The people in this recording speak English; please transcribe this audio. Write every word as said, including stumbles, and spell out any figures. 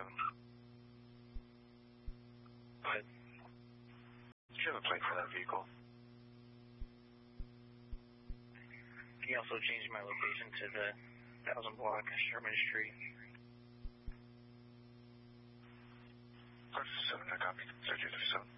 seven. Go ahead. Do you have a plate for that vehicle? Can you also change my location to the thousand block Sherman Street? Seven, I copy. Search it for seven.